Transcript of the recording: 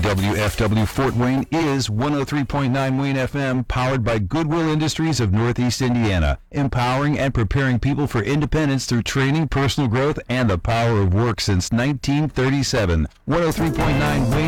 WFW Fort Wayne is 103.9 Wayne FM, powered by Goodwill Industries of Northeast Indiana, empowering and preparing people for independence through training, personal growth, and the power of work since 1937. 103.9 Wayne